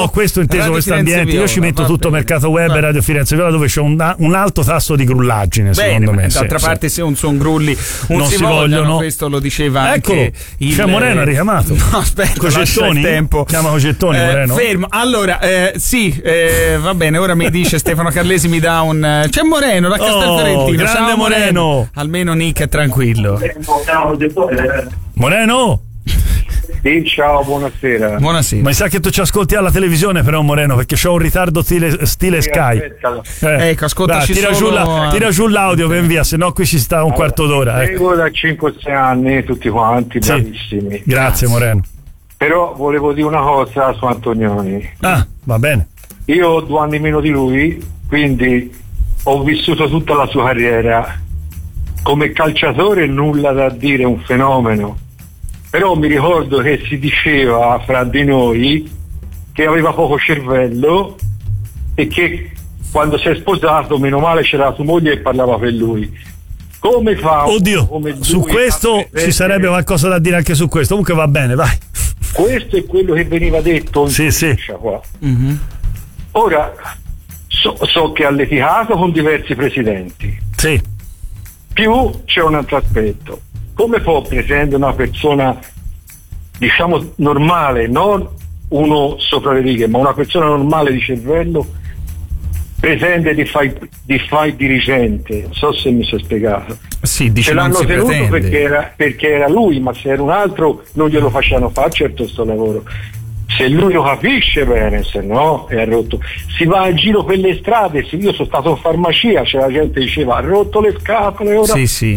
questo inteso Radio questo Firenze ambiente. Io ci Viola, metto va tutto bene. mercato web e Radio Firenze Viola, dove c'è un alto tasso di grullaggine, secondo me. D'altra parte, se un son grulli non si vogliono, questo lo diceva eccolo, anche il c'è Moreno, ha richiamato. No, aspetta, Cogettoni? il tempo. Chiama Cogettoni, Moreno. Fermo. Allora, va bene, ora mi dice Stefano Carlesi, mi dà un c'è Moreno da Castelfiorentino. Grande Ciao, Moreno. Almeno Nick è tranquillo. Moreno? Sì, ciao, buonasera. Buonasera. Ma sa che tu ci ascolti alla televisione, però, Moreno, perché c'ho un ritardo stile Sky. Ecco, ascoltaci tira giù l'audio, ben via, se no qui ci sta un quarto d'ora. Seguo da 5-6 anni tutti quanti, bravissimi. Grazie, Moreno. Però volevo dire una cosa su Antonioni. Ah, va bene. Io ho 2 anni meno di lui, quindi ho vissuto tutta la sua carriera. Come calciatore nulla da dire, un fenomeno. Però mi ricordo che si diceva fra di noi che aveva poco cervello e che quando si è sposato, meno male, c'era sua moglie e parlava per lui. Come fa? Oddio, come lui su questo ci sarebbe qualcosa da dire anche su questo. Comunque va bene, vai. Questo è quello che veniva detto in sì. qua. Mm-hmm. Ora so che ha litigato con diversi presidenti. Sì. Più c'è un altro aspetto. Come può pretendere una persona, diciamo, normale, non uno sopra le righe, ma una persona normale di cervello, pretende di fare dirigente? Non so se mi sono spiegato. Sì, dice ce l'hanno non si tenuto pretende. perché era lui, ma se era un altro non glielo facevano fare certo sto lavoro. Se lui lo capisce bene, se no è rotto. Si va in giro per le strade, io sono stato in farmacia, c'è la gente che diceva ha rotto le scatole ora. Sì.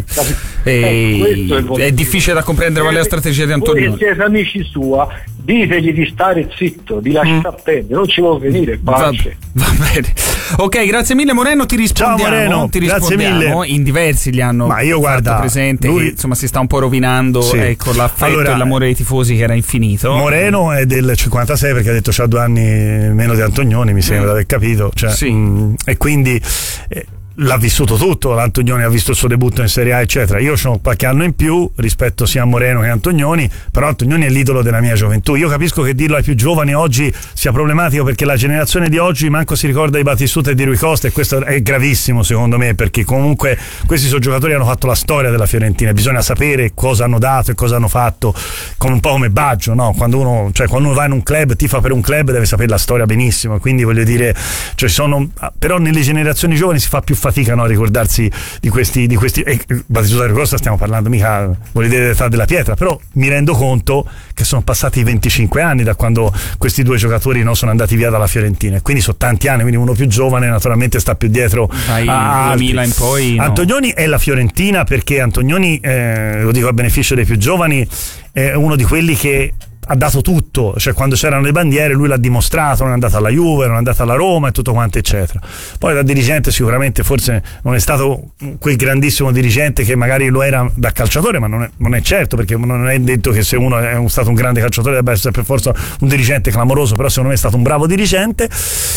È difficile da comprendere qual è la strategia di Antonio. Voi siete amici sua, ditegli di stare zitto, di lasciare perdere, non ci vuole venire, pace. Va bene. Ok, grazie mille Moreno, ti rispondiamo. Ciao Moreno, grazie mille. In diversi li hanno fatto presente, lui, insomma si sta un po' rovinando con l'affetto e l'amore dei tifosi che era infinito. Moreno è del 56 perché ha detto c'ha 2 anni meno di Antonioni, mi sembra di aver capito, e quindi l'ha vissuto tutto. L'Antonioni ha visto il suo debutto in Serie A eccetera. Io ho qualche anno in più rispetto sia a Moreno che a Antonioni, però Antonioni è l'idolo della mia gioventù. Io capisco che dirlo ai più giovani oggi sia problematico, perché la generazione di oggi manco si ricorda di Battistuta e di Rui Costa, e questo è gravissimo secondo me, perché comunque questi sono giocatori che hanno fatto la storia della Fiorentina, bisogna sapere cosa hanno dato e cosa hanno fatto, come un po' come Baggio, no? Quando uno va in un club, tifa per un club, deve sapere la storia benissimo, quindi voglio dire, però nelle generazioni giovani si fa più fatica, no, a ricordarsi di questi Battistuta e Rui Costa, stiamo parlando mica vuol dire dell'età della pietra, però mi rendo conto che sono passati 25 anni da quando questi 2 giocatori sono andati via dalla Fiorentina, e quindi sono tanti anni, quindi uno più giovane naturalmente sta più dietro a Milan in poi. Antonioni è la Fiorentina, perché Antonioni, lo dico a beneficio dei più giovani, è uno di quelli che ha dato tutto, cioè quando c'erano le bandiere lui l'ha dimostrato, non è andato alla Juve, non è andato alla Roma e tutto quanto eccetera. Poi da dirigente sicuramente forse non è stato quel grandissimo dirigente che magari lo era da calciatore, ma non è certo, perché non è detto che se uno è stato un grande calciatore debba essere per forza un dirigente clamoroso, però secondo me è stato un bravo dirigente.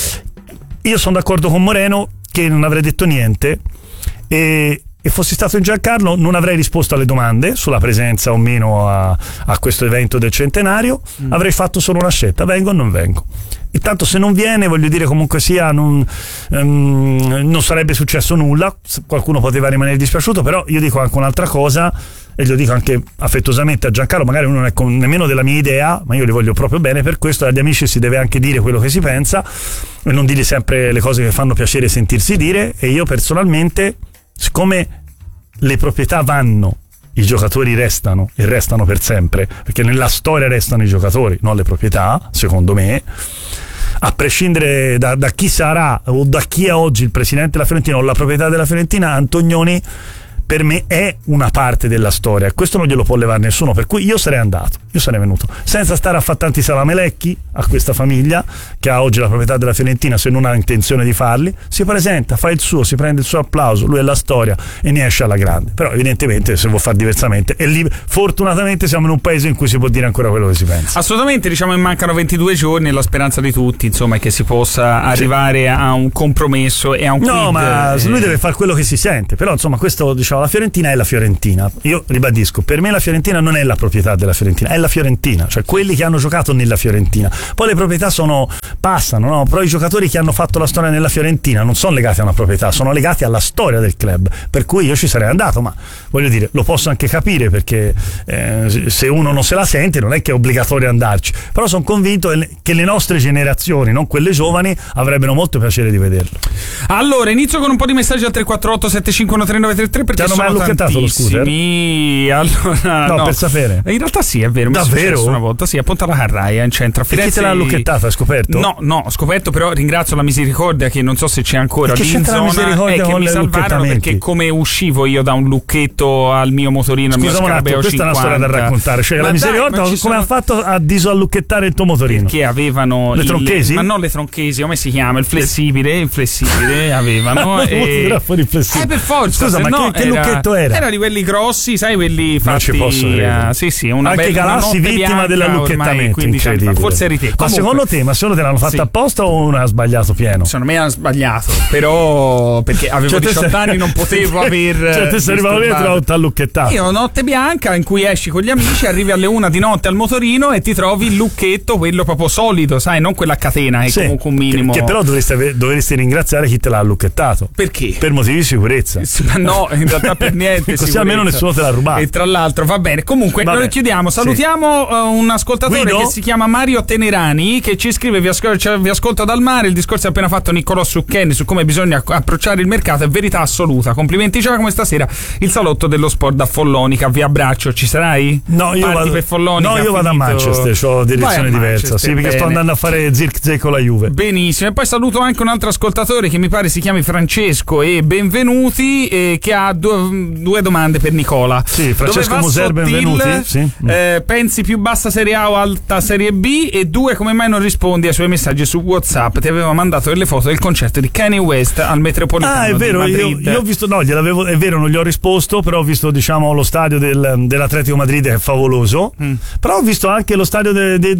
Io sono d'accordo con Moreno che non avrei detto niente, e fossi stato in Giancarlo non avrei risposto alle domande sulla presenza o meno a questo evento del centenario, avrei fatto solo una scelta: vengo o non vengo. Intanto se non viene, voglio dire, comunque sia non sarebbe successo nulla, qualcuno poteva rimanere dispiaciuto, però io dico anche un'altra cosa, e lo dico anche affettuosamente a Giancarlo, magari uno non è nemmeno della mia idea, ma io li voglio proprio bene, per questo agli amici si deve anche dire quello che si pensa e non dire sempre le cose che fanno piacere sentirsi dire. E io personalmente, siccome le proprietà vanno, i giocatori restano, e restano per sempre, perché nella storia restano i giocatori, non le proprietà, secondo me, a prescindere da chi sarà o da chi è oggi il presidente della Fiorentina o la proprietà della Fiorentina, Antonioni per me è una parte della storia, questo non glielo può levare nessuno, per cui io sarei andato, io sarei venuto senza stare a fare tanti salamelecchi a questa famiglia che ha oggi la proprietà della Fiorentina, se non ha intenzione di farli, si presenta, fa il suo, si prende il suo applauso, lui è la storia e ne esce alla grande. Però evidentemente se vuol fare diversamente, e lì fortunatamente siamo in un paese in cui si può dire ancora quello che si pensa. Assolutamente, diciamo che mancano 22 giorni e la speranza di tutti, insomma, è che si possa arrivare a un compromesso e a un no, ma lui deve fare quello che si sente, però insomma questo, diciamo, diciamo la Fiorentina è la Fiorentina. Io ribadisco, per me la Fiorentina non è la proprietà della Fiorentina, è la Fiorentina, cioè quelli che hanno giocato nella Fiorentina. Poi le proprietà passano, no? Però i giocatori che hanno fatto la storia nella Fiorentina non sono legati a una proprietà, sono legati alla storia del club, per cui io ci sarei andato, ma voglio dire, lo posso anche capire, perché se uno non se la sente non è che è obbligatorio andarci, però sono convinto che le nostre generazioni, non quelle giovani, avrebbero molto piacere di vederlo. Allora, inizio con un po' di messaggi al 348 751 3933 perché ti hanno mai lucchettato lo scooter? Allora, no, per sapere. In realtà sì, è vero. Davvero? Una volta sì, a Ponta alla Carraia in centro a Firenze. E chi te l'ha lucchettata? Hai scoperto? No, ho scoperto, però ringrazio la misericordia, che non so se c'è ancora lì in zona, che mi salvarono, perché come uscivo io da un lucchetto al mio motorino. Scusa un attimo, questa è una storia da raccontare, cioè la misericordia come ha fatto a disallucchettare il tuo motorino? Perché avevano le tronchesi? Ma non le tronchesi, come si chiama? Il flessibile avevano per forza. Scusa, ma che lucchetto era? Era di quelli grossi, sai, quelli fatti. Non ci posso credere. Sì, una anche bella Galassi vittima dell'allucchettamento, incredibile. Forse eri te. Ma secondo te l'hanno fatta apposta o uno ha sbagliato pieno? Secondo me hanno sbagliato, però perché avevo 18 anni non potevo aver. Cioè te sei arrivato lì e ti ha lucchettato. Io notte bianca in cui esci con gli amici, arrivi alle 1 di notte al motorino e ti trovi il lucchetto, quello proprio solido, sai, non quella a catena, è comunque un minimo. Che però dovresti ringraziare chi te l'ha lucchettato. Perché? Per motivi di sicurezza. No, in realtà per niente. Così almeno nessuno te l'ha rubato. E tra l'altro va bene. Comunque noi chiudiamo. Salutiamo un ascoltatore che si chiama Mario Tenerani, che ci scrive: vi ascolto dal mare. Il discorso è appena fatto Niccolò Succheni su come bisogna approcciare il mercato è verità assoluta. Complimenti Giacomo, stasera il salotto dello sport da Follonica. Vi abbraccio, ci sarai? No, io vado per Follonica. No, io vado a Manchester, ho direzione diversa. Sì, perché sto andando a fare Zirkzee con la Juve. Benissimo. E poi saluto anche un altro ascoltatore che mi pare si chiami Francesco, e benvenuti, che ha due domande per Nicola. Sì, Francesco Moser, benvenuti. Sì. Pensi più bassa Serie A o alta Serie B? E 2, come mai non rispondi ai suoi messaggi su WhatsApp? Ti aveva mandato delle foto del concerto di Kanye West al Metropolitano. È vero, io ho visto, è vero, non gli ho risposto, però ho visto lo stadio dell'Atletico Madrid, che è favoloso. Però ho visto anche lo stadio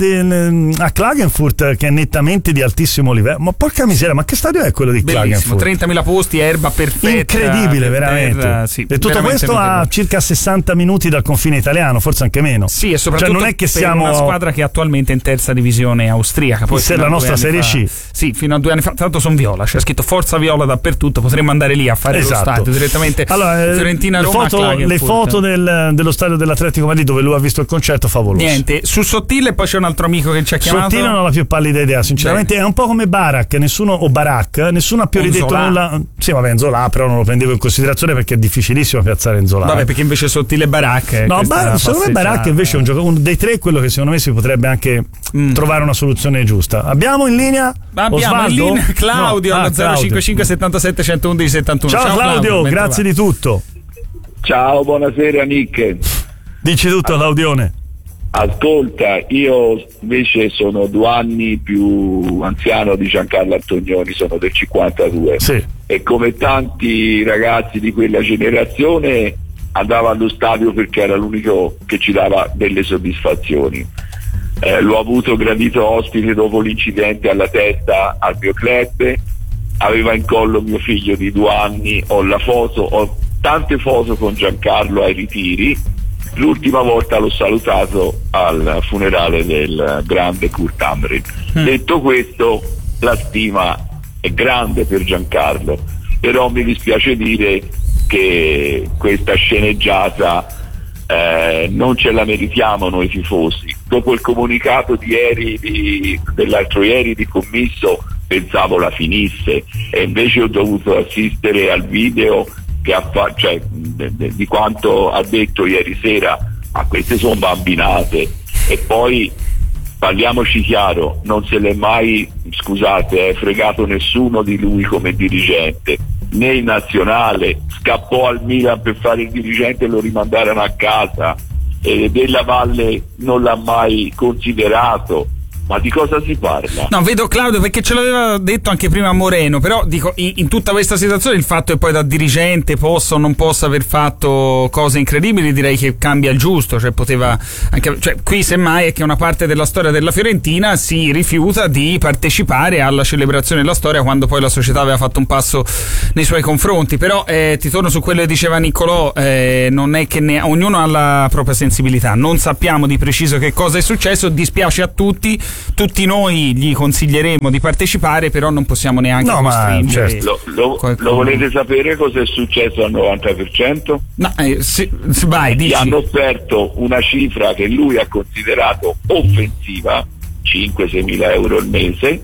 a Klagenfurt, che è nettamente di altissimo livello. Ma porca miseria, ma che stadio è quello di Klagenfurt? 30.000 posti, erba perfetta. Incredibile, veramente. Sì, e tutto questo a circa 60 minuti dal confine italiano, forse anche meno. Sì, e soprattutto non è che siamo una squadra che è attualmente in terza divisione austriaca. Poi è la nostra Serie C. Sì, fino a 2 anni fa. Tra l'altro sono viola, c'è scritto Forza Viola dappertutto. Potremmo andare lì a fare lo stadio direttamente. Allora, Fiorentina-Roma. Le foto dello stadio dell'Atletico Madrid dove lui ha visto il concerto, favoloso. Niente, su Sottile poi c'è un altro amico che ci ha chiamato. Sottile non ho la più pallida idea, sinceramente. È un po' come Barak, nessuno ha più ridetto nulla. Sì, vabbè, Nzola, però non lo prendevo in considerazione perché è difficilissimo piazzare Nzola. Vabbè, perché invece Sottile e Barak. No, secondo me Barak invece è uno dei tre, quello che secondo me si potrebbe anche trovare una soluzione giusta. Abbiamo in linea Osvaldo? Claudio allo 055 77 111 71. Ciao Claudio, grazie di tutto. Ciao, buonasera Nick. Dici tutto, Claudione. Ascolta, io invece sono 2 anni più anziano di Giancarlo Antonioni, sono del 52. Sì. E come tanti ragazzi di quella generazione andavo allo stadio perché era l'unico che ci dava delle soddisfazioni. L'ho avuto gradito ospite dopo l'incidente alla testa al mio club, aveva in collo mio figlio di 2 anni, ho tante foto con Giancarlo ai ritiri. L'ultima volta l'ho salutato al funerale del grande Kurt Hamrin. Detto questo, la stima è grande per Giancarlo, però mi dispiace dire che questa sceneggiata non ce la meritiamo noi tifosi. Dopo il comunicato dell'altro ieri di Commisso pensavo la finisse, e invece ho dovuto assistere al video di quanto ha detto ieri sera. Ma queste sono bambinate. E poi parliamoci chiaro, non se l'è mai, fregato nessuno di lui come dirigente, né in nazionale. Scappò al Milan per fare il dirigente e lo rimandarono a casa, e Della Valle non l'ha mai considerato. Ma di cosa si parla? No, vedo Claudio, perché ce l'aveva detto anche prima Moreno, però dico, in tutta questa situazione il fatto che poi da dirigente possa o non possa aver fatto cose incredibili, direi che cambia il giusto, cioè poteva anche, cioè qui semmai è che una parte della storia della Fiorentina si rifiuta di partecipare alla celebrazione della storia quando poi la società aveva fatto un passo nei suoi confronti. Però ti torno su quello che diceva Niccolò, non è che ognuno ha la propria sensibilità, non sappiamo di preciso che cosa è successo, dispiace a tutti noi gli consiglieremo di partecipare, però non possiamo neanche costringere. Certo. Lo volete sapere cosa è successo al 90%? No, vai, dici. Gli hanno offerto una cifra che lui ha considerato offensiva, 5-6 mila euro al mese,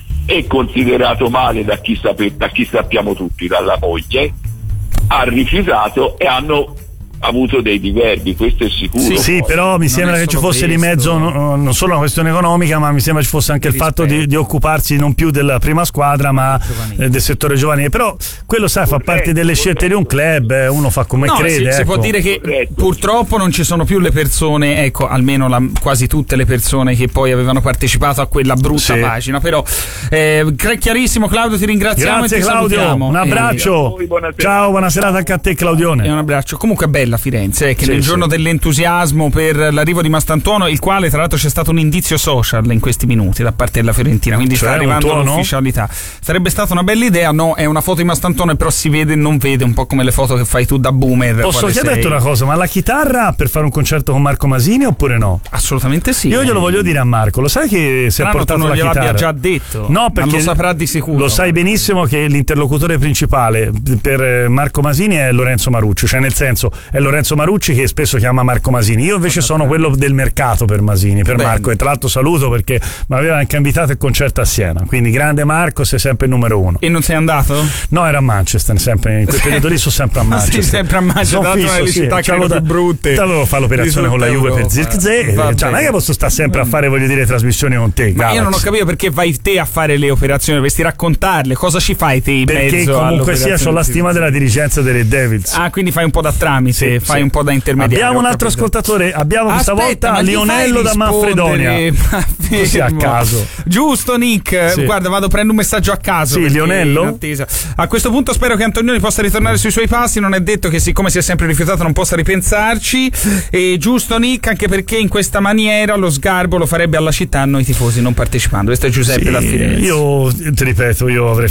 e considerato male da chi sappiamo tutti, dalla moglie, ha rifiutato e hanno avuto dei diverbi, questo è sicuro. Sì, però mi sembra che ci fosse di mezzo non solo una questione economica, ma mi sembra ci fosse anche il fatto di occuparsi non più della prima squadra ma del settore giovanile. Però quello fa parte delle scelte di un club, uno fa come crede. Si può dire che purtroppo non ci sono più le persone, ecco, almeno quasi tutte le persone che poi avevano partecipato a quella brutta pagina. Però chiarissimo, Claudio, ti ringraziamo. Grazie, e ti Claudio, salutiamo. un abbraccio. Ciao, buona serata anche a te, Claudione. E un abbraccio. Comunque bella Firenze, che nel giorno dell'entusiasmo per l'arrivo di Mastantuono, il quale tra l'altro c'è stato un indizio social in questi minuti da parte della Fiorentina, quindi sta arrivando l'ufficialità. Sarebbe stata una bella idea, no? È una foto di Mastantuono, però si vede e non vede, un po' come le foto che fai tu da boomer. Posso chiederti una cosa, ma la chitarra per fare un concerto con Marco Masini oppure no? Assolutamente sì. Io glielo voglio dire a Marco, lo sai che si è portato la chitarra? L'abbia già detto. No, perché ma lo saprà di sicuro. Lo sai benissimo che l'interlocutore principale per Marco Masini è Lorenzo Marucci, cioè nel senso è Lorenzo Marucci che spesso chiama Marco Masini, io invece sono quello del mercato per Masini, per Marco, e tra l'altro saluto perché mi aveva anche invitato al concerto a Siena, quindi grande Marco, sei sempre il numero uno. E non sei andato? No, era a Manchester, sempre in quel periodo lì sono sempre a Manchester. Sì, sempre a Manchester, dato una delle città che più brutte. Dovevo fare l'operazione con la Juve per Zirkzee, cioè non è che posso stare sempre a fare, voglio dire, trasmissioni con te. Ma io non ho capito perché vai te a fare le operazioni, dovresti raccontarle, cosa ci fai te in perché mezzo? Perché comunque sia c'ho la stima della dirigenza dei Red Devils. Ah, quindi fai un po' da tramite, fai un po' da intermediario. Abbiamo un altro ascoltatore, questa volta Lionello da Manfredonia. Così a caso. Giusto, Nick. Guarda, prendo un messaggio a caso. Sì, Lionello. A questo punto spero che Antonioni possa ritornare sui suoi passi. Non è detto che, siccome si è sempre rifiutato, non possa ripensarci. E giusto, Nick, anche perché in questa maniera lo sgarbo lo farebbe alla città, a noi tifosi, non partecipando. Questo è Giuseppe da Firenze. Io ti ripeto, non avrei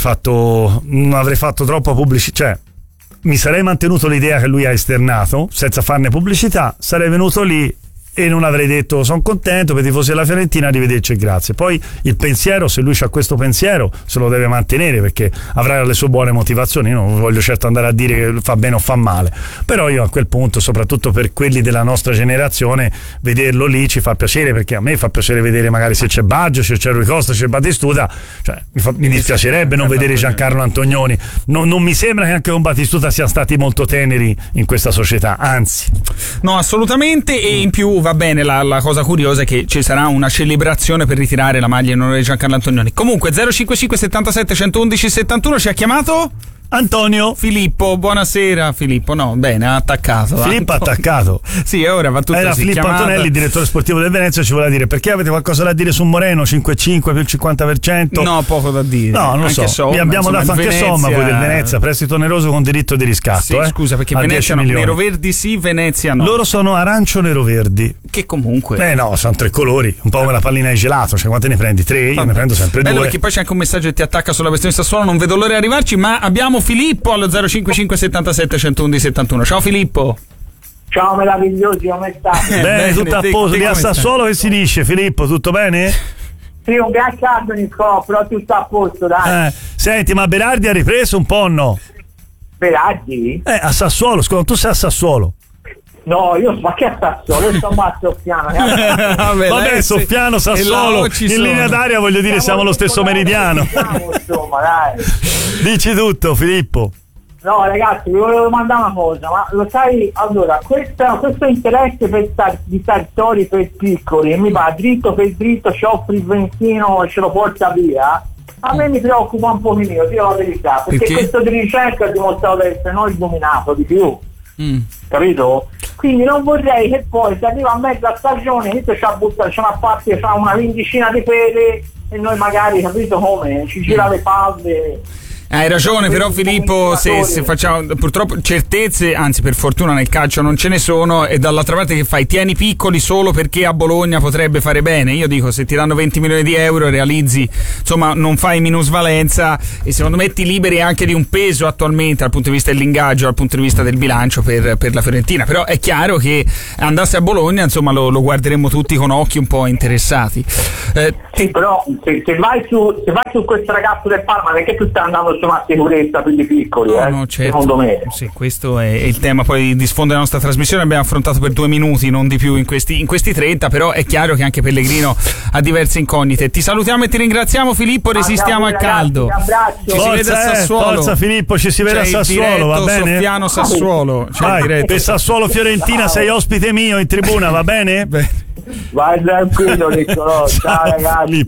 fatto troppa pubblicità, cioè mi sarei mantenuto l'idea che lui ha esternato senza farne pubblicità, sarei venuto lì e non avrei detto sono contento per i tifosi della Fiorentina, arrivederci e grazie. Poi il pensiero, se lui c'ha questo pensiero, se lo deve mantenere perché avrà le sue buone motivazioni. Io non voglio certo andare a dire che fa bene o fa male, però io a quel punto, soprattutto per quelli della nostra generazione, vederlo lì ci fa piacere, perché a me fa piacere vedere magari se c'è Baggio, se c'è Rui Costa, se c'è Battistuta, cioè mi dispiacerebbe non vedere Giancarlo Antonioni. Non mi sembra che anche con Battistuta siano stati molto teneri in questa società, anzi. No, assolutamente. E in più va bene, la cosa curiosa è che ci sarà una celebrazione per ritirare la maglia in onore di Giancarlo Antonioni. Comunque 055 77 111 71 ci ha chiamato Antonio. Filippo, buonasera. Filippo, no, bene, ha attaccato. Filippo ha attaccato. Sì, ora va tutto. Era Filippo Antonelli, direttore sportivo del Venezia, ci voleva dire perché avete qualcosa da dire su Moreno, 5-5 più il 50%? No, poco da dire. No, non lo so. Vi abbiamo dato anche Venezia... somma voi del Venezia, prestito oneroso con diritto di riscatto. Sì, scusa, perché Venezia no, nero-verdi sì, Venezia no. Loro sono arancio-nero-verdi. Che comunque. No, sono tre colori, un po' come la pallina di gelato, cioè quante ne prendi? 3, io ne prendo sempre 2. Perché poi c'è anche un messaggio che ti attacca sulla questione Sassuolo, non vedo l'ora di arrivarci, ma abbiamo Filippo allo 055 77 111 71. Ciao Filippo. Ciao meravigliosi, come stai? Bene, tutto a posto. Lì a Sassuolo che si dice, Filippo, tutto bene? Sì, un ghiacciato Nicolò, però tutto a posto, dai. Senti, ma Berardi ha ripreso un po' o no? Berardi? A Sassuolo, scusa, tu sei a Sassuolo. No, ma che a Sassuolo? Io sto a Soffiano. Vabbè, Soffiano, Sassuolo, in linea d'aria voglio dire siamo lo stesso meridiano. Insomma, dai. Dici tutto, Filippo. No, ragazzi, vi volevo domandare una cosa, ma lo sai, allora, questo interesse di Sartori per piccoli, mi va dritto per dritto, ci offri il benzino e ce lo porta via. A me mi preoccupa un pochino, dico la verità, perché questo di ricerca ha dimostrato di essere non illuminato di più. Capito? quindi non vorrei che poi si arriva a mezza stagione inizia a buttare, c'è una parte, c'ha una quindicina di pere e noi magari, capito come, ci gira le palle. Hai ragione, però Filippo, se facciamo purtroppo certezze, anzi per fortuna nel calcio non ce ne sono, e dall'altra parte che fai? Tieni piccoli solo perché a Bologna potrebbe fare bene. Io dico, se ti danno 20 milioni di euro realizzi, insomma, non fai minusvalenza, e secondo me ti liberi anche di un peso attualmente dal punto di vista dell'ingaggio, dal punto di vista del bilancio per la Fiorentina. Però è chiaro che andasse a Bologna, insomma, lo guarderemmo tutti con occhi un po' interessati. Sì, però se vai su questo ragazzo del Parma, perché tu stai andando su una sicurezza più di piccoli, certo. Secondo me. Sì, questo è il tema poi di sfondo della nostra trasmissione. Abbiamo affrontato per 2 minuti, non di più in questi 30, però è chiaro che anche Pellegrino ha diverse incognite. Ti salutiamo e ti ringraziamo, Filippo, resistiamo al caldo. Ci si vede a Sassuolo. Forza Filippo, ci si vede a Sassuolo, va bene? Soffiano Sassuolo. Per Sassuolo Fiorentina sei ospite mio in tribuna, va bene? Vai tranquillo, Niccolò. Ciao ragazzi.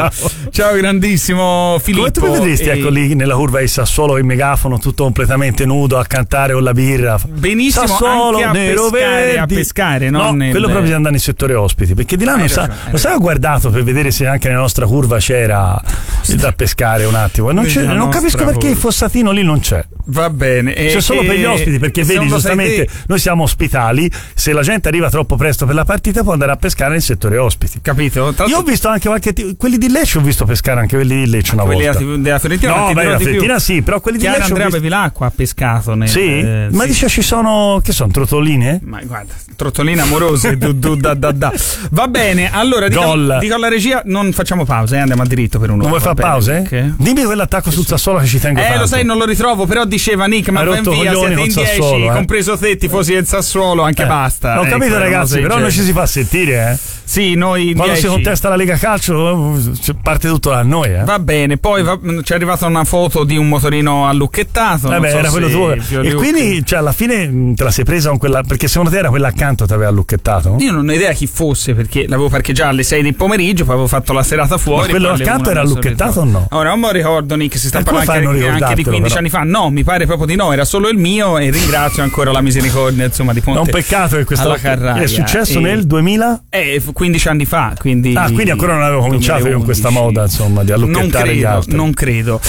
Ciao grandissimo Filippo. Come tu mi vedresti ecco lì nella curva di Sassuolo, il megafono tutto completamente nudo a cantare con la birra? Benissimo, Sassuolo, anche nero, a pescare, no, quello proprio di andare nel settore ospiti, perché di là lo sai, ho guardato per vedere se anche nella nostra curva c'era da pescare un attimo, non capisco perché il fossatino lì non c'è. Va bene, c'è solo per gli ospiti, perché vedi, giustamente noi siamo ospitali, se la gente arriva troppo presto per la partita può andare a pescare nel settore ospiti, capito? Io ho visto anche quelli di Lecce, ho visto pescare anche quelli di Lecce una volta. Quelli della Fiorentina? No, la Fiorentina sì, però quelli di Lecce Andrea Bevilacqua ha pescato sì? Ma sì. dice ci sono, che sono, trottoline? Ma guarda, trottoline amorose da. Va bene, allora dico alla regia, non facciamo pause, andiamo a diritto per un'ora. Non vuoi fare pause? Okay. Dimmi quell'attacco sul Sassuolo che ci tengo tanto. Lo sai, non lo ritrovo, però diceva Nick, ma ben via, siete in 10, Sassuolo, compreso te, tifosi del Sassuolo, anche basta. Ho capito, ragazzi, però non ci si fa sentire, Sì, noi quando si contesta la Lega Calcio parte tutto da noi, Va bene, poi ci è arrivata una foto di un motorino allucchettato. Era quello tuo. E quindi, alla fine te la sei presa con quella, perché secondo te era quella accanto che ti aveva allucchettato? Io non ho idea chi fosse, perché l'avevo parcheggiata alle 6 del pomeriggio, poi avevo fatto la serata fuori. Ma quello accanto era allucchettato o no? Ora non mi ricordo, Nick, si sta parlando anche di 15 anni fa. No, mi pare proprio di no, era solo il mio, e ringrazio ancora la misericordia, insomma, di Ponte. È un peccato che questa è successo nel 2000? 15 anni fa, quindi ancora non avevo cominciato 2011. Con questa moda, insomma, di allucchettare gli altri. Non credo.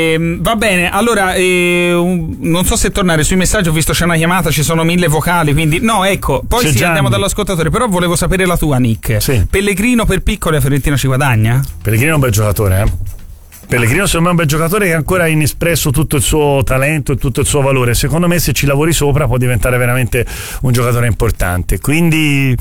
Va bene, allora non so se tornare sui messaggi, ho visto c'è una chiamata, ci sono 1000 vocali, quindi no, ecco, poi andiamo dall'ascoltatore, però volevo sapere la tua, Nick. Sì. Pellegrino per piccoli a Fiorentina ci guadagna? Pellegrino è un bel giocatore, Pellegrino secondo me è un bel giocatore che ha ancora inespresso tutto il suo talento e tutto il suo valore. Secondo me se ci lavori sopra può diventare veramente un giocatore importante, quindi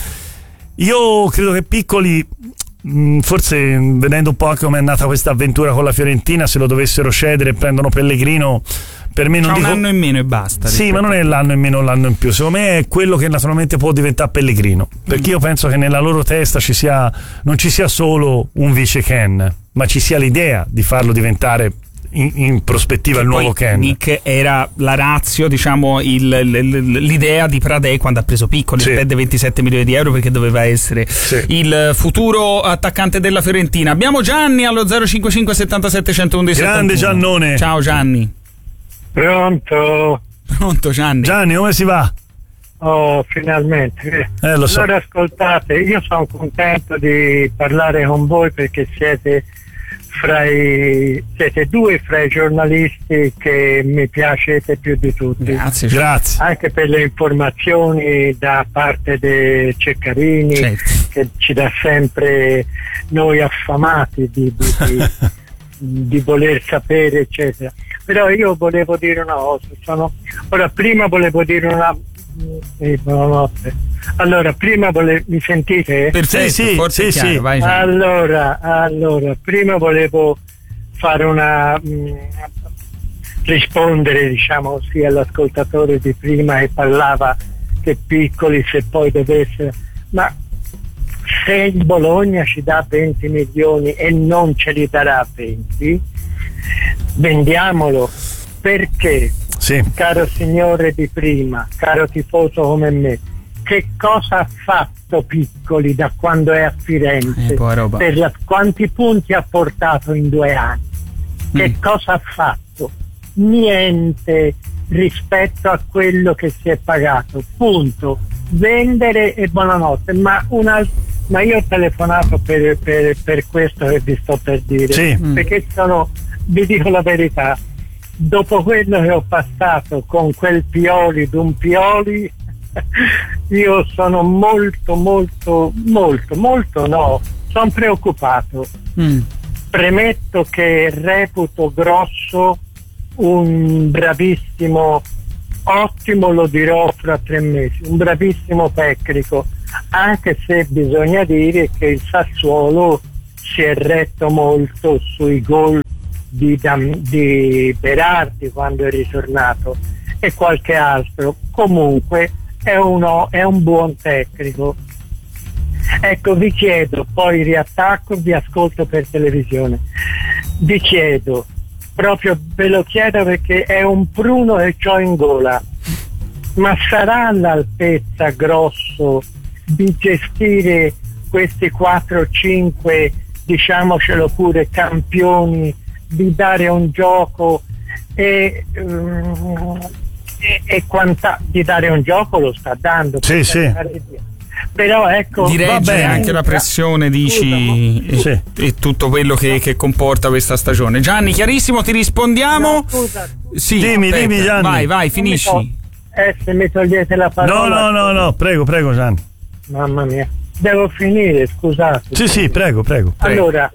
io credo che Piccoli, forse vedendo un po' come è andata questa avventura con la Fiorentina, se lo dovessero cedere e prendono Pellegrino, per me non dico un anno in meno e basta. Sì, ma non è l'anno in meno o l'anno in più, secondo me è quello che naturalmente può diventare Pellegrino, perché io penso che nella loro testa non ci sia solo un vice Ken, ma ci sia l'idea di farlo diventare in prospettiva il nuovo Ken. Nick era la ratio, diciamo, l'idea di Pradè quando ha preso Piccoli, spende 27 milioni di euro perché doveva essere il futuro attaccante della Fiorentina. Abbiamo Gianni allo 055 77 111 grande 71. Giannone, ciao Gianni. Pronto Gianni. Gianni, come si va? Oh, finalmente. Lo so. Allora ascoltate, io sono contento di parlare con voi perché siete due fra i giornalisti che mi piacete più di tutti. Grazie. Anche per le informazioni da parte di Ceccarini, che ci dà sempre noi affamati di voler sapere, eccetera. Però io volevo dire una cosa, prima volevo dire una buonanotte. Allora, mi sentite? Perfetto, sì, forse sì. Vai, allora, prima volevo fare rispondere, diciamo, sì, all'ascoltatore di prima che parlava che Piccoli, se poi dovesse, ma se il Bologna ci dà 20 milioni e non ce li darà 20, vendiamolo, perché caro signore di prima, caro tifoso come me, che cosa ha fatto Piccoli da quando è a Firenze? Quanti punti ha portato in 2 anni? Che cosa ha fatto? Niente rispetto a quello che si è pagato, punto. vendere e buonanotte. Ma io ho telefonato per questo che vi sto per dire, sì. Perché vi dico la verità, dopo quello che ho passato con quel Pioli d'un Pioli, io sono molto sono preoccupato. Premetto che reputo Grosso un bravissimo, ottimo, lo dirò fra 3 mesi, un bravissimo tecnico, anche se bisogna dire che il Sassuolo si è retto molto sui gol di Berardi quando è ritornato e qualche altro. Comunque è un buon tecnico. Ecco, vi chiedo, poi riattacco, vi ascolto per televisione, vi chiedo, proprio ve lo chiedo perché è un pruno che c'ho in gola, ma sarà all'altezza Grosso di gestire questi 4-5, diciamocelo pure, campioni, di dare un gioco di dare un gioco? Lo sta dando, sì. Però ecco, diregge anche la pressione, dici, e tutto quello che comporta questa stagione. Gianni, chiarissimo, ti rispondiamo. No, scusa. Sì, dimmi Gianni. Vai, finisci. Se mi togliete la parola. No, prego Gianni. Mamma mia, devo finire, scusate. Sì, prego. Allora,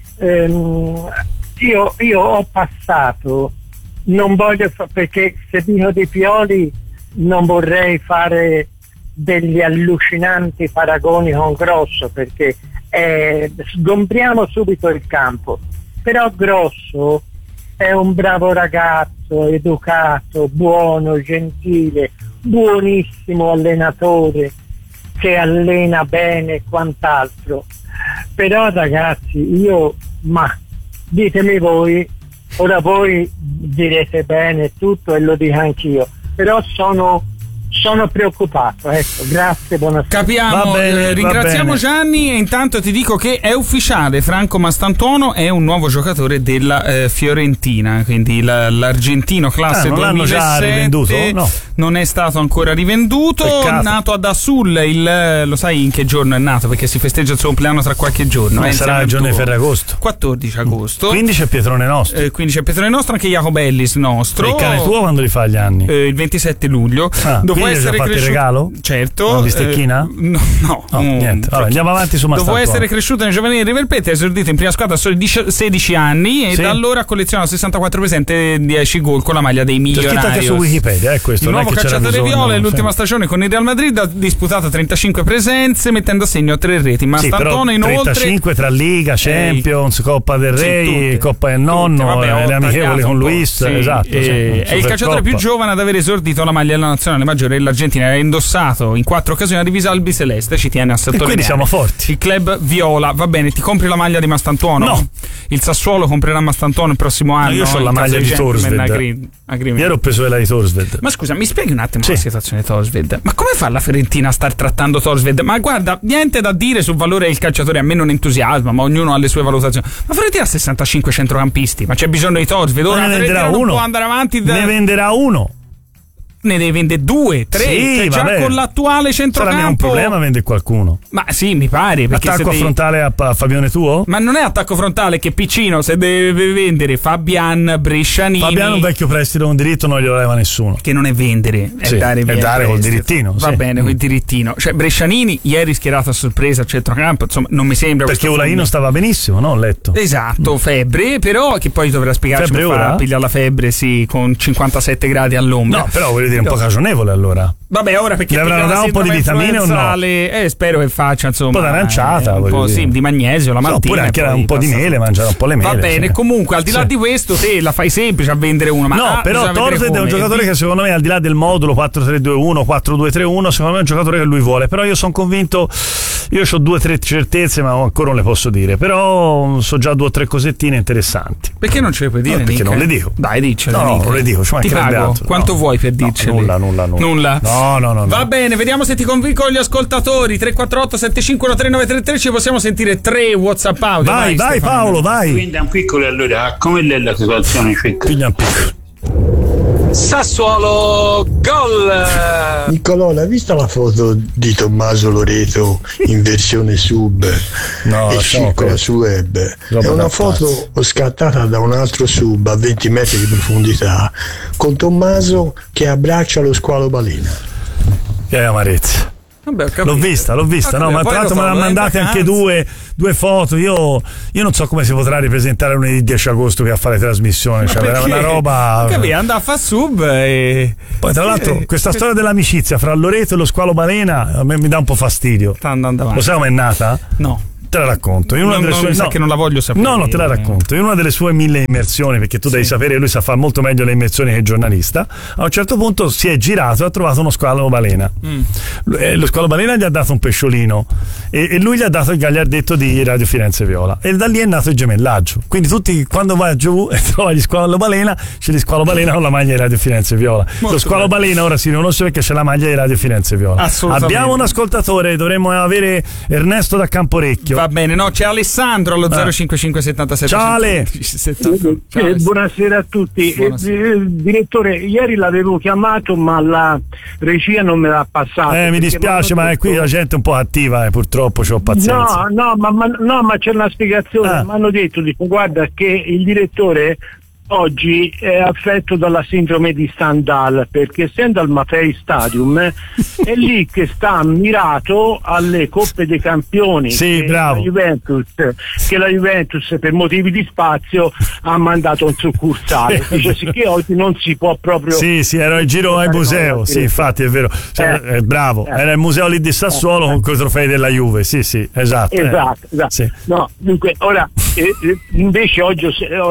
io ho passato, non voglio perché se dico di Pioli non vorrei fare degli allucinanti paragoni con Grosso, perché sgombriamo subito il campo. Però Grosso è un bravo ragazzo, educato, buono, gentile, buonissimo allenatore che allena bene e quant'altro. Però ragazzi, ditemi voi, ora voi direte bene tutto e lo dico anch'io, però sono preoccupato, ecco, grazie, buonasera. Capiamo, ringraziamo Gianni e intanto ti dico che è ufficiale, Franco Mastantuono è un nuovo giocatore della Fiorentina, quindi l'argentino classe non 2007 l'hanno già rivenduto? No. Non è stato ancora rivenduto. Peccato. Nato ad Assul, lo sai in che giorno è nato? Perché si festeggia il suo compleanno tra qualche giorno. Sarà il giorno di Ferragosto, 14 agosto. 15 è Pietrone nostro. 15 è Pietrone nostro, anche Jacobellis nostro. E il cane tuo quando li fa gli anni? Il 27 luglio. Dopo essere fatto il regalo? Certo. Una bistecchina? No, niente. Vabbè, andiamo avanti su Mastantuono. Dopo essere cresciuto nel giovanile River Plate, è esordito in prima squadra a soli 16 anni e da allora ha collezionato 64 presenze e 10 gol con la maglia dei Millonarios. C'è scritto anche su Wikipedia, questo. Il nuovo calciatore viola nell'ultima stagione con il Real Madrid ha disputato 35 presenze mettendo a segno 3 reti. Mastantuono inoltre 35 tra Liga, Champions, Coppa del Re, Coppa del Nonno, le amichevoli con Luis, esatto. È il calciatore più giovane ad aver esordito la maglia della nazionale maggiore dell'Argentina, ha indossato in 4 occasioni la divisa albiceleste, ci tiene a sottolineare. E quindi siamo forti. Il club viola, va bene, ti compri la maglia di Mastantuono? No. Il Sassuolo comprerà Mastantuono il prossimo anno? Io ho la maglia di Torsved. Ieri ho preso quella di Torsved. Ma scusa, mi spieghi un attimo la situazione di Torsved? Ma come fa la Fiorentina a star trattando Torsved? Ma guarda, niente da dire sul valore del calciatore, a me non entusiasma, ma ognuno ha le sue valutazioni. Ma Fiorentina ha 65 centrocampisti, ma c'è bisogno di Torsved? Ora ne venderà uno. Non può andare avanti ne venderà uno. Ne deve vendere 2, 3, sì, già con l'attuale centrocampo. Sarà un problema vendere qualcuno. Ma sì, mi pare. Attacco frontale a Fabione tuo? Ma non è attacco frontale, che piccino, se deve vendere Fabian, Brescianini. Fabiano un vecchio prestito con diritto non glielo leva nessuno. Che non è vendere, è dare col dirittino. Va bene, col dirittino. Cioè Brescianini ieri schierato a sorpresa al centrocampo, insomma, non mi sembra. Perché Ulaino stava benissimo, no? Ho letto. Esatto, febbre, però che poi dovrà spiegarci come fa a pigliare la febbre, sì, con 57 gradi all'ombra. No, però voglio dire un po' cagionevole allora. Vabbè, ora perché gli avranno dato un po' di vitamine o no? Spero che faccia insomma un po' d'aranciata, un po' di magnesio la mattina, oppure anche un po' di mele, mangiare un po' le mele. Va bene, comunque al di là di questo te la fai semplice a vendere uno, ma no, però Torsved è un giocatore che secondo me al di là del modulo 4-3-2-1, 4-2-3-1, secondo me è un giocatore che lui vuole, però io sono convinto, io ho 2 o 3 certezze ma ancora non le posso dire, però so già 2 o 3 cosettine interessanti. Perché non ce le puoi dire? No, perché non le dico. Dai, diccele. No, non le dico, ti pago. Quanto vuoi per dircele? Nulla. No. Va bene, vediamo se ti convinco gli ascoltatori. 348 75 3933, ci possiamo sentire 3 WhatsApp audio. Vai Paolo, vai. Quindi è un piccolo, allora come è la situazione? Figlia un piccolo. Sassuolo, gol! Niccolò, hai visto la foto di Tommaso Loreto in versione sub e circola su web? È una foto scattata da un altro sub a 20 metri di profondità con Tommaso che abbraccia lo squalo balena. Che amarezza. Vabbè, l'ho vista, no, ma tra l'altro me ne ha mandate anche due foto. Io non so come si potrà ripresentare lunedì 10 agosto che a fare trasmissione, cioè era una roba. Andava a fare sub e poi tra l'altro questa storia dell'amicizia fra Loreto e lo squalo balena a me mi dà un po' fastidio. Lo sai com'è nata? No. Te la racconto. In una delle sue, che non la voglio sapere. No, te la racconto. In una delle sue 1000 immersioni, perché tu devi sapere, lui sa fare molto meglio le immersioni che il giornalista. A un certo punto si è girato e ha trovato uno squalo balena. Lo squalo balena gli ha dato un pesciolino e lui gli ha dato il gagliardetto di Radio Firenze Viola. E da lì è nato il gemellaggio. Quindi tutti, quando vai giù e trovi gli squalo balena, c'è gli squalo balena con la maglia di Radio Firenze Viola. Lo squalo balena ora si riconosce perché c'è la maglia di Radio Firenze Viola. Abbiamo un ascoltatore, dovremmo avere Ernesto da Camporecchio. Va bene, no, c'è Alessandro allo 05577. Ciao Ale. Buonasera a tutti. Direttore, ieri l'avevo chiamato ma la regia non me l'ha passato. Mi dispiace, ma qui la gente è un po' attiva, purtroppo c'ho pazienza. No, ma c'è una spiegazione. Mi hanno detto, guarda che il direttore oggi è affetto dalla sindrome di Stendhal, perché essendo al Maffei Stadium è lì che sta mirato alle Coppe dei Campioni che la Juventus per motivi di spazio ha mandato un succursale. Dice sì che oggi non si può proprio. Sì, era il giro al museo, sì, infatti è vero. Bravo, era il museo lì di Sassuolo con quei trofei della Juve, sì, esatto. Sì. No, dunque ora invece oggi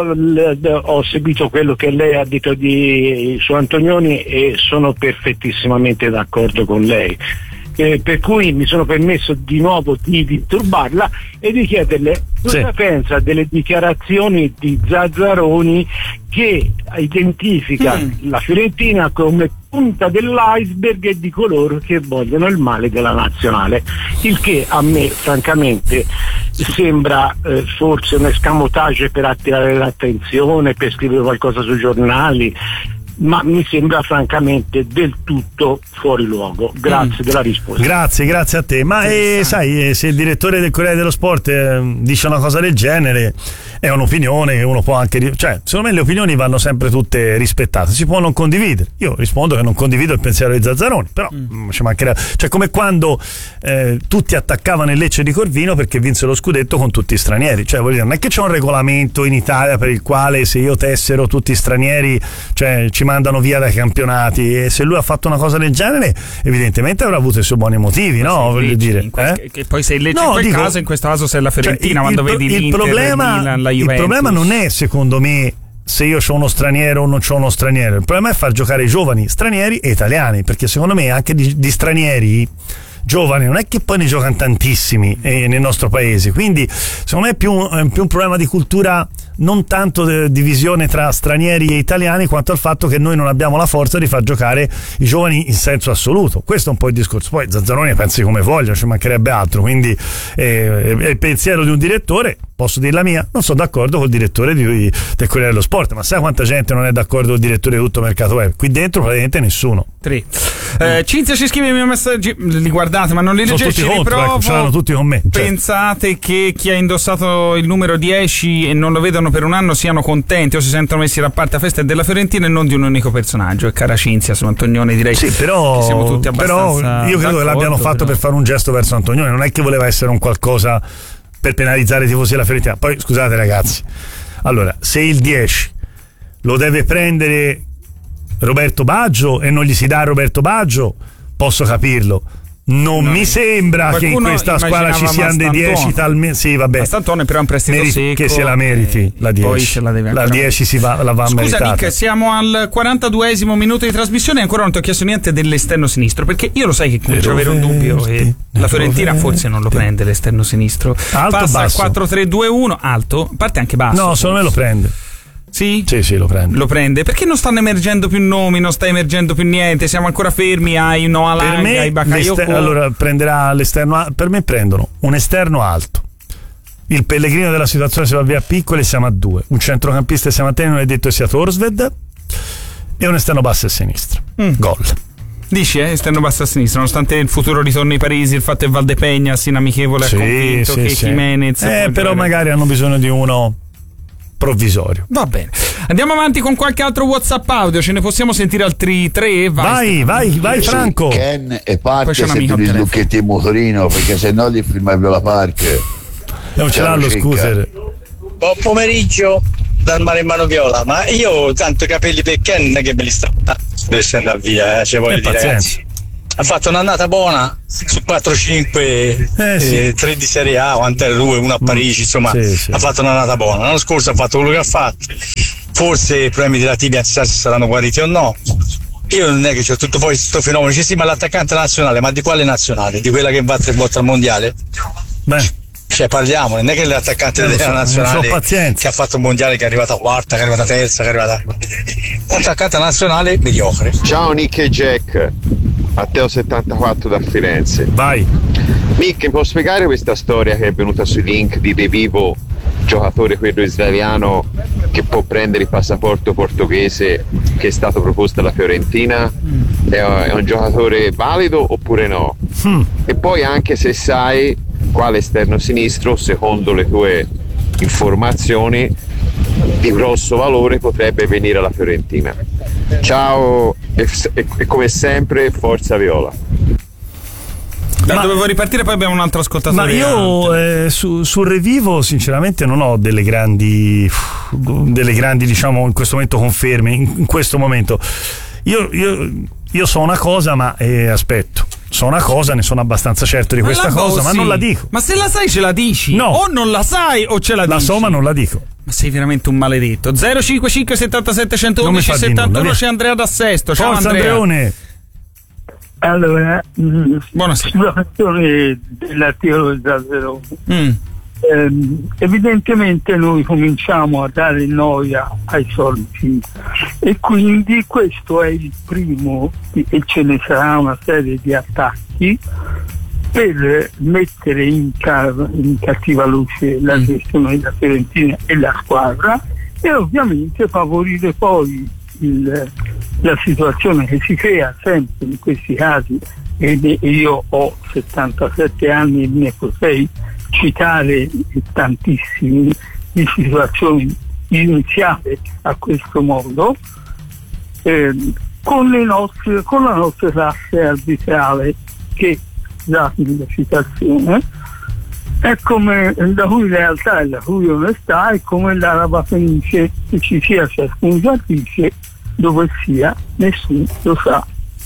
ho seguito quello che lei ha detto su Antonioni e sono perfettissimamente d'accordo con lei. Per cui mi sono permesso di nuovo di disturbarla e di chiederle cosa pensa delle dichiarazioni di Zazzaroni che identifica la Fiorentina come punta dell'iceberg e di coloro che vogliono il male della nazionale, il che a me francamente sembra forse un escamotage per attirare l'attenzione, per scrivere qualcosa sui giornali, ma mi sembra francamente del tutto fuori luogo. Grazie della risposta. Grazie a te. Ma sai, se il direttore del Corriere dello Sport dice una cosa del genere, è un'opinione che uno può anche secondo me le opinioni vanno sempre tutte rispettate, si può non condividere. Io rispondo che non condivido il pensiero di Zazzaroni, però ci mancherebbe, come quando tutti attaccavano il Lecce di Corvino perché vinse lo scudetto con tutti stranieri, voglio dire, non è che c'è un regolamento in Italia per il quale se io tessero tutti stranieri ci mandano via dai campionati, e se lui ha fatto una cosa del genere evidentemente avrà avuto i suoi buoni motivi, no? Voglio dire che poi sei il Lecce in questo caso sei la Fiorentina, quando vedi il problema non è, secondo me, se io c'ho uno straniero o non c'ho uno straniero. Il problema è far giocare i giovani stranieri e italiani, perché secondo me anche di stranieri giovani non è che poi ne giocano tantissimi nel nostro paese, quindi secondo me è più un problema di cultura, non tanto divisione tra stranieri e italiani, quanto al fatto che noi non abbiamo la forza di far giocare i giovani in senso assoluto. Questo è un po' il discorso. Poi Zazzaroni pensi come voglia, ci mancherebbe altro, quindi è il pensiero di un direttore. Posso dire la mia? Non sono d'accordo col direttore del Corriere dello Sport, ma sai quanta gente non è d'accordo col direttore di tutto Mercato Web? Qui dentro praticamente nessuno. Cinzia ci scrive i miei messaggi, li guardate ma non li leggete, ci riprovo. Saranno tutti con me. Pensate che chi ha indossato il numero 10 e non lo vedono per un anno siano contenti o si sentono messi da parte a festa della Fiorentina e non di un unico personaggio? E cara Cinzia, su Antonioni direi che siamo tutti abbastanza però io credo che l'abbiano fatto per fare un gesto verso Antonioni, non è che voleva essere un qualcosa per penalizzare i tifosi della Fiorentina. Poi scusate ragazzi, allora se il 10 lo deve prendere Roberto Baggio e non gli si dà Roberto Baggio, posso capirlo. Non mi sembra che in questa squadra ci siano dei 10 talmente. Sì, vabbè. Mastantone però è un prestito secco. Che se la meriti la 10. Poi se la deve la 10 la va meritata. Scusa Nick, siamo al 42esimo minuto di trasmissione e ancora non ti ho chiesto niente dell'esterno sinistro, perché io lo sai che comincio ad avere un dubbio e la Fiorentina forse non lo prende l'esterno sinistro. Alto, passa basso. al 4-3-2-1, alto, parte anche basso. No, secondo me lo prende. Sì? Sì, lo prende. Lo prende. Perché non stanno emergendo più nomi, non sta emergendo più niente? Siamo ancora fermi ai Noah Lang, ai Bakayoko. Allora prenderà l'esterno. Per me prendono un esterno alto. Il Pellegrino della situazione si va via a piccoli, siamo a 2. Un centrocampista siamo a te, non è detto sia Torsved. e un esterno basso a sinistra. Gol. Dici, esterno basso a sinistra, nonostante il futuro ritorno ai Parisi, il fatto che Valdepegna sia amichevole, ha convinto che Jimenez. Però magari hanno bisogno di uno provvisorio. Va bene. Andiamo avanti con qualche altro WhatsApp audio, ce ne possiamo sentire altri 3? Vai Franco. Ken e parte sempre il lucchetti in motorino, perché se no gli filma Viola Park. Non ce l'ha lo scooter. Buon pomeriggio dal mare in mano Viola, ma io tanto i capelli per Ken che me li sta. Deve andare via, ci voglio dire, ragazzi. Ha fatto un'annata buona su 4-5 3 di Serie A, o 2, 1 a Parigi, insomma, ha fatto un'annata buona. L'anno scorso ha fatto quello che ha fatto. Forse i problemi della tibia si saranno guariti o no. Io non è che c'ho tutto poi questo fenomeno, ma l'attaccante nazionale, ma di quale nazionale? Di quella che va 3 volte al mondiale? Beh. Cioè parliamo, non è che l'attaccante della nazionale che ha fatto un mondiale, che è arrivata quarta, che è arrivata terza, che è arrivata. Attaccante nazionale mediocre. Ciao Nick e Jack, Matteo 74 da Firenze. Vai. Nick, può spiegare questa storia che è venuta sui link di De Vivo, giocatore quello israeliano che può prendere il passaporto portoghese, che è stato proposto alla Fiorentina? È un giocatore valido oppure no? E poi anche se sai quale esterno sinistro, secondo le tue informazioni, di grosso valore potrebbe venire alla Fiorentina. Ciao e come sempre forza Viola. Dovevo ripartire, poi abbiamo un altro ascoltatore. Ma io sul Revivo sinceramente non ho delle grandi diciamo in questo momento conferme, in questo momento io so una cosa, ma aspetto. So una cosa, ne sono abbastanza certo di questa cosa, ma non la dico. Ma se la sai ce la dici? No. O non la sai o ce la dici? La so ma non la dico. Ma sei veramente un maledetto. 055 77 111 71, c'è Andrea da Sesto. Ciao Forza Andrea. Andreone. Allora, buonasera. Sulla questione dell'articolo di Zazzeroni, evidentemente noi cominciamo a dare noia ai soliti e quindi questo è il primo, e ce ne sarà una serie di attacchi per mettere in cattiva luce la gestione della Fiorentina e la squadra, e ovviamente favorire poi la situazione che si crea sempre in questi casi. E io ho 77 anni e ne potrei citare tantissime di situazioni iniziate a questo modo, con la nostra classe arbitrale che, scusatemi la citazione, è come la cui realtà e la cui onestà è come l'araba fenice, che ci sia ciascun giatrice dove sia, nessuno lo sa.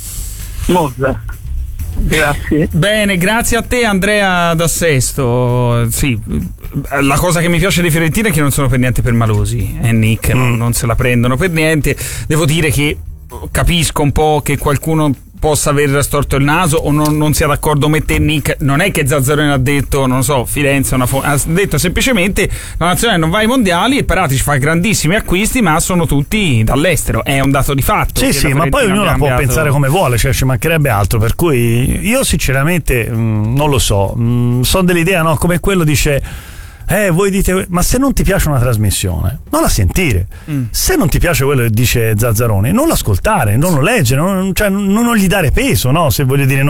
Mozart. Grazie. Bene, grazie a te Andrea da Sesto. Sì, la cosa che mi piace dei Fiorentina è che non sono per niente permalosi, Nick, non se la prendono per niente. Devo dire che capisco un po' che qualcuno possa aver storto il naso o non sia d'accordo con te, Nick. Non è che Zazzaroni ha detto, non so, Firenze ha detto semplicemente la nazionale non va ai mondiali e Paratici fa grandissimi acquisti, ma sono tutti dall'estero, è un dato di fatto. Sì, ma poi ognuno può pensare come vuole, cioè ci mancherebbe altro, per cui io sinceramente non lo so, sono dell'idea, no, come quello dice voi dite, ma se non ti piace una trasmissione non la sentire, se non ti piace quello che dice Zazzaroni non l'ascoltare, non lo leggere, non gli dare peso, no? Se voglio dire,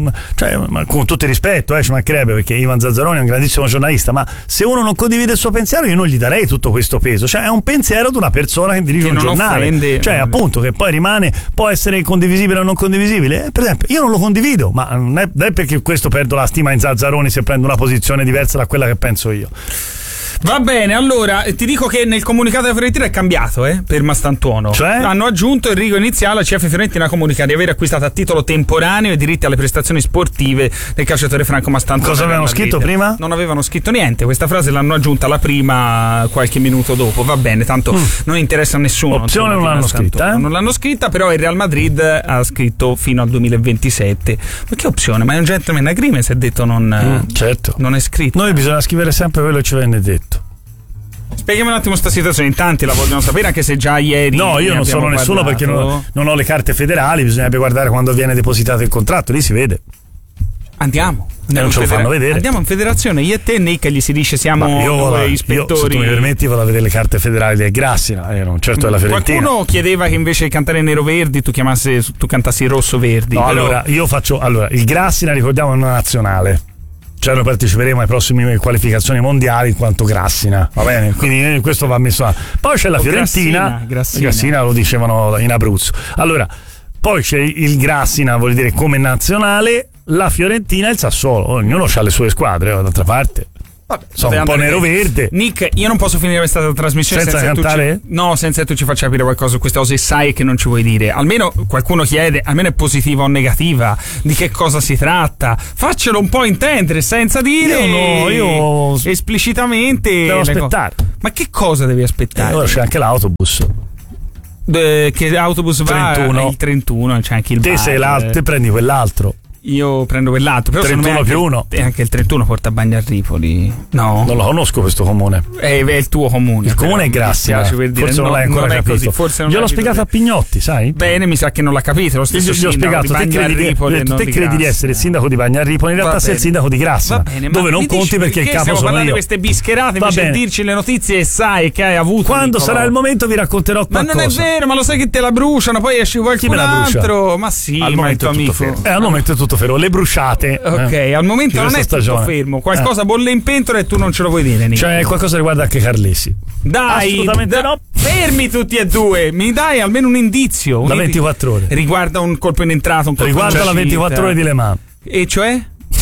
ma con tutto il rispetto, ci mancherebbe, perché Ivan Zazzaroni è un grandissimo giornalista, ma se uno non condivide il suo pensiero io non gli darei tutto questo peso, cioè è un pensiero di una persona che dirige un giornale, offende, cioè appunto, che poi rimane, può essere condivisibile o non condivisibile, per esempio io non lo condivido, ma non è perché questo perdo la stima in Zazzaroni se prendo una posizione diversa da quella che penso io. Va bene, allora ti dico che nel comunicato della Fiorentina è cambiato per Mastantuono, cioè? Hanno aggiunto il rigo iniziale. La CF Fiorentina comunica di aver acquistato a titolo temporaneo i diritti alle prestazioni sportive del calciatore Franco Mastantuono. Cosa avevano scritto prima? Non avevano scritto niente, questa frase l'hanno aggiunta la prima qualche minuto dopo. Va bene, tanto non interessa a nessuno. Opzione non l'hanno scritta, Non l'hanno scritta, però il Real Madrid ha scritto fino al 2027. Ma che opzione? Ma è un gentleman agreement, si è detto, certo, non è scritto. Noi bisogna scrivere sempre quello che ci venne detto. Spieghiamo un attimo sta situazione, in tanti la vogliono sapere, anche se già ieri. No, io non sono nessuno, perché non ho le carte federali, bisognerebbe guardare quando viene depositato il contratto, lì si vede. Andiamo. non ce lo fanno vedere. Andiamo in federazione, io e te, Nick, gli si dice siamo ispettori. Io, se tu mi permetti, vado a vedere le carte federali del Grassina, non certo della Fiorentina. Qualcuno chiedeva che invece di cantare nero-verdi tu cantassi rosso-verdi. No, allora io faccio il Grassina, ricordiamo, è una nazionale. Cioè noi parteciperemo ai prossimi qualificazioni mondiali in quanto Grassina, va bene? Quindi questo va messo a... Poi c'è la Fiorentina, Grassina lo dicevano in Abruzzo. Allora, poi c'è il Grassina, vuol dire come nazionale, la Fiorentina e il Sassuolo, ognuno ha le sue squadre, d'altra parte. Vabbè, sono un po' nero-verde. Nick, io non posso finire questa trasmissione senza cantare? Senza che tu ci faccia capire qualcosa su queste cose sai che non ci vuoi dire. Almeno qualcuno chiede, almeno è positiva o negativa, di che cosa si tratta. Faccelo un po' intendere senza dire io esplicitamente. Devo aspettare. Ma che cosa devi aspettare? Ora c'è anche l'autobus. Che autobus 31. Va? Il 31, c'è anche il bar. Te prendi quell'altro. Io prendo quell'altro, però 31 più 1 e anche il 31 porta a Bagnarripoli. No, non lo conosco questo comune. È il tuo comune. Il comune è Grassina. Forse non l'hai ancora capito. Io l'ho spiegato a Pignotti, sai? Bene, mi sa che non l'ha capito. Lo stesso gli ho spiegato. Te credi di essere il sindaco di Bagnaripoli, in realtà sei il sindaco di Grassina, dove non conti perché il capo sono io. Di queste bischerate invece di dirci le notizie e sai che hai avuto. Quando sarà il momento vi racconterò qualcosa. Ma non è vero, ma lo sai che te la bruciano, poi esce qualcun altro. Ma sì, ma il tuo amico. Al momento è tutto fermo. Le bruciate. Ok, al momento non è tutto fermo. Qualcosa bolle in pentola e tu non ce lo vuoi dire, Nick. Cioè qualcosa riguarda anche Carlesi. Dai, assolutamente no. Fermi tutti e due. Mi dai almeno un indizio. Da 24 ore. Riguarda un colpo in entrata, un colpo riguarda la 24 ore di Le Mans. E cioè?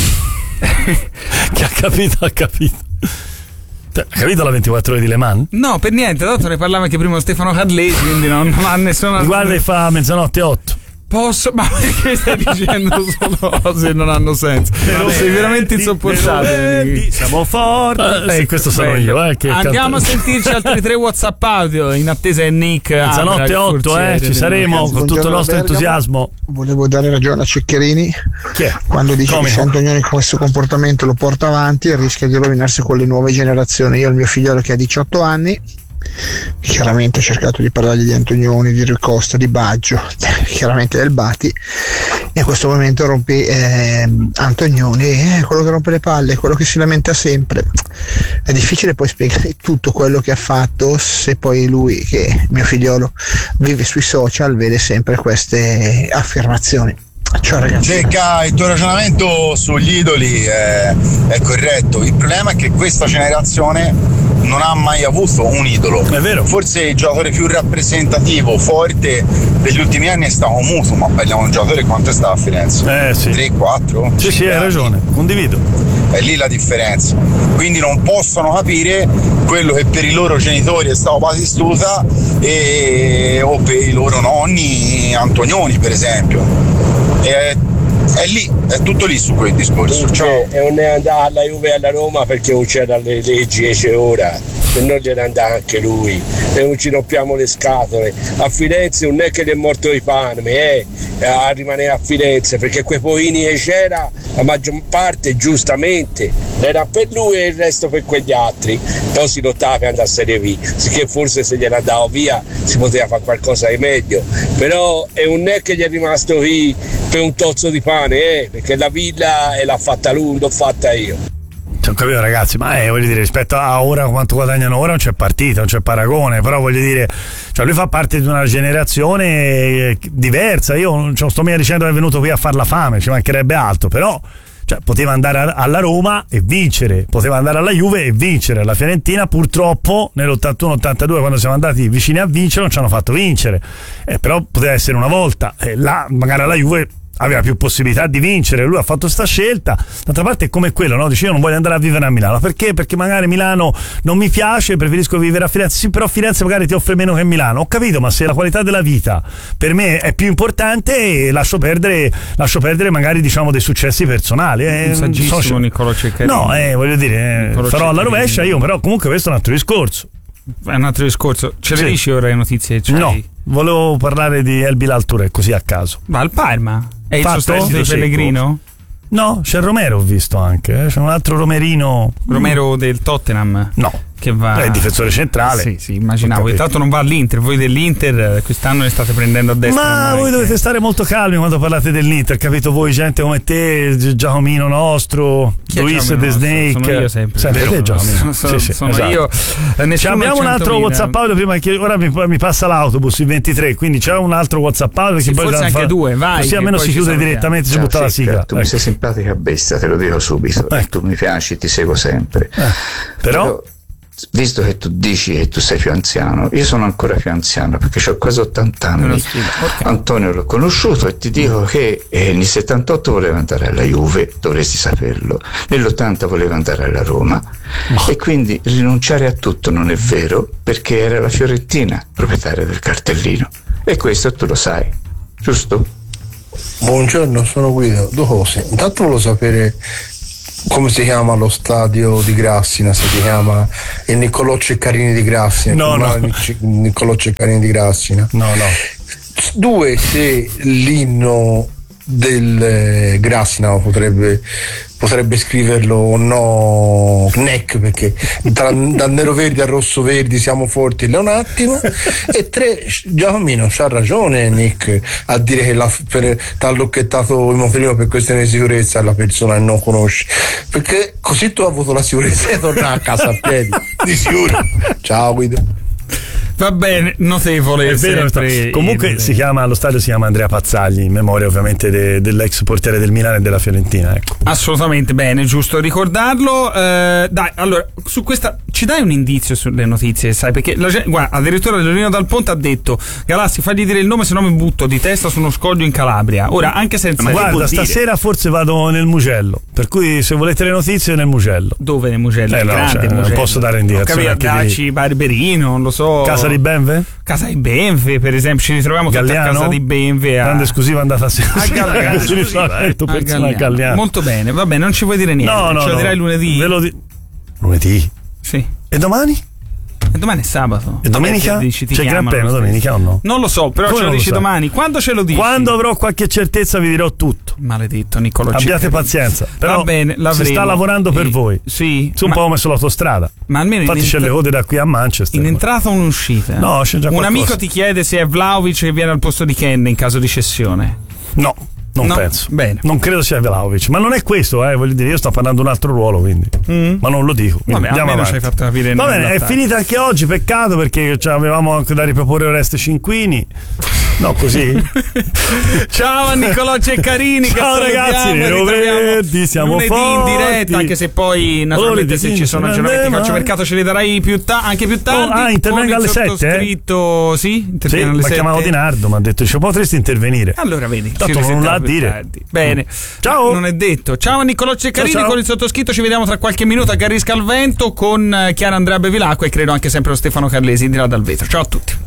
Che ha capito. Ha capito la 24 ore di Le Mans? No, per niente, tanto ne parlava anche prima Stefano Carlesi, quindi non ha nessuna. Riguarda e fa mezzanotte 8. Ma perché stai dicendo solo cose che non hanno senso? Sei veramente insopportabile. Siamo forti. Questo sono io. Andiamo a sentirci altri 3 WhatsApp audio in attesa che Nick. Mezzanotte 8, ci saremo con tutto il nostro entusiasmo. Volevo dare ragione a Ceccherini che quando dice che se Antonioni con questo comportamento lo porta avanti e rischia di rovinarsi con le nuove generazioni. Io ho il mio figliolo che ha 18 anni. Chiaramente ho cercato di parlargli di Antonioni, di Rui Costa, di Baggio, chiaramente del Bati, e a questo momento rompi Antonioni, quello che rompe le palle, quello che si lamenta sempre. È difficile poi spiegare tutto quello che ha fatto se poi lui, che mio figliolo vive sui social, vede sempre queste affermazioni. Ciao ragazzi. Cecca, il tuo ragionamento sugli idoli è corretto. Il problema è che questa generazione non ha mai avuto un idolo. È vero. Forse il giocatore più rappresentativo, forte degli ultimi anni è stato Mutu, ma parliamo di un giocatore quanto è stato a Firenze? Sì. 3, 4? Sì, hai ragione, condivido. È lì la differenza. Quindi non possono capire quello che per i loro genitori è stato Batistuta o per i loro nonni Antonioni, per esempio. È lì, è tutto lì su quel discorso. Ciao. E non è andato alla Juve e alla Roma perché non c'erano le leggi e c'è ora, e non gliene andava anche lui, e non ci rompiamo le scatole. A Firenze non è che gli è morto di fame a rimanere a Firenze, perché quei poini che c'era la maggior parte giustamente era per lui e il resto per quegli altri, però si lottava per andare a Serie B, sicché forse se gliene andava via si poteva fare qualcosa di meglio, però non è che gli è rimasto qui per un tozzo di pane, perché la villa l'ha fatta lui, l'ho fatta io. Ho capito ragazzi, ma voglio dire, rispetto a ora quanto guadagnano ora non c'è partita, non c'è paragone, però voglio dire, cioè lui fa parte di una generazione diversa. Io non sto mica dicendo che è venuto qui a far la fame, ci mancherebbe altro, però poteva andare alla Roma e vincere, poteva andare alla Juve e vincere. La Fiorentina purtroppo nell'81-82, quando siamo andati vicini a vincere, non ci hanno fatto vincere, però poteva essere una volta, là magari alla Juve aveva più possibilità di vincere. Lui ha fatto sta scelta. D'altra parte è come quello, no? Dice io non voglio andare a vivere a Milano. Perché? Perché magari Milano non mi piace, preferisco vivere a Firenze. Sì, però Firenze magari ti offre meno che Milano. Ho capito, ma se la qualità della vita per me è più importante, lascio perdere magari diciamo dei successi personali. Saggissimo Niccolò Ceccherini. No, voglio dire, farò alla rovescia io, però comunque questo è un altro discorso. È un altro discorso. Ce le dici ora le notizie? No, volevo parlare di El Bilal Touré, così a caso. Ma al Parma? È il sostituto di Pellegrino? No, c'è Romero, ho visto anche. C'è un altro Romerino. Romero del Tottenham? No. che va. È difensore centrale. Sì, immaginavo. Intanto non va all'Inter, voi dell'Inter quest'anno ne state prendendo a destra. Ma voi dovete stare molto calmi quando parlate dell'Inter, capito? Voi, gente come te, Giacomino nostro, Luis The Snake. Sono io sempre. Te, Giacomino. Sono esatto. io. Abbiamo un altro WhatsApp audio prima che ora mi passa l'autobus il 23, quindi c'è un altro WhatsApp audio che poi forse anche due, vai. Così almeno si chiude direttamente, si butta la sigla. Tu mi sei simpatica bestia, te lo dico subito. Tu mi piaci, ti seguo sempre. Però visto che tu dici che tu sei più anziano, io sono ancora più anziano perché ho quasi 80 anni. Antonio l'ho conosciuto e ti dico che nel 78 voleva andare alla Juve, dovresti saperlo, nell'80 voleva andare alla Roma e quindi rinunciare a tutto non è vero, perché era la Fiorentina proprietaria del cartellino, e questo tu lo sai, giusto? Buongiorno, sono Guido. Due cose: intanto volevo sapere come si chiama lo stadio di Grassina, se si chiama il Niccolò Ceccarini di Grassina. Niccolò Ceccarini di Grassina. No. 2, se l'inno del Grassina potrebbe scriverlo o no NEC, perché dal nero verdi al rosso verdi siamo forti là un attimo. E 3, Giacomino c'ha ragione Nick a dire che t'ha lucchettato il motorino per questione di sicurezza alla persona che non conosci, perché così tu hai avuto la sicurezza di tornare a casa a piedi di sicuro. Ciao Guido. Va bene, notevole. È vero, comunque lo stadio si chiama Andrea Pazzagli, in memoria ovviamente dell'ex portiere del Milan e della Fiorentina, ecco. Assolutamente, bene, giusto ricordarlo. Dai, allora, su questa ci dai un indizio sulle notizie, sai? Perché guarda, addirittura Leonino Dal Ponte ha detto: Galassi, fagli dire il nome, se no mi butto di testa su uno scoglio in Calabria. Ora, anche senza. Ma guarda, stasera forse vado nel Mugello, per cui se volete le notizie nel Mugello. Dove nel Mugello? Mugello. Non posso dare indicazioni. Daci, Barberino, non lo so. Casa di Benve? Casa di Benve, per esempio, ci ritroviamo tutti a Casa di Benve. Grande esclusiva andata a Galliano. Molto bene, vabbè, non ci vuoi dire niente. Ce lo dirai lunedì? Lunedì? Sì. E domani? E domani è sabato. E domenica? C'è il Gran Premio domenica o no? Non lo so, però ce lo dici domani. Quando ce lo dici? Quando avrò qualche certezza vi dirò tutto. Maledetto Niccolò. Abbiate pazienza. Però va bene, si sta lavorando per voi. Sì. Su un po' ho messo l'autostrada. Ma almeno infatti c'è le code da qui a Manchester. In entrata o in uscita? No, c'è già qualcosa. Un amico ti chiede se è Vlahovic che viene al posto di Ken in caso di cessione. No. Non penso. Bene. Non credo sia Vlahovic, ma non è questo, voglio dire, io sto parlando di un altro ruolo, quindi. Ma non lo dico. Vabbè, andiamo avanti. Ci hai fatto capire. Va bene, è finita anche oggi, peccato, perché avevamo anche da riproporre Oreste Cinquini. No, così. Ciao a Niccolò Ceccarini. Ciao ragazzi, Nero Verdi, siamo lunedì forti. in diretta, anche se poi naturalmente se ci sono aggiornamenti di calciomercato ce li darai anche più tardi. Intervengo alle 7. Sì, mi ha chiamato Di Nardo, mi ha detto potresti intervenire. Allora vedi, tanto non l'ha a dire. Tardi. Bene, ciao. Non è detto. Ciao a Niccolò Ceccarini, ciao. Con il sottoscritto ci vediamo tra qualche minuto a Garrisca al Vento con Chiara Andrea Bevilacqua e credo anche sempre lo Stefano Carlesi di là dal vetro. Ciao a tutti.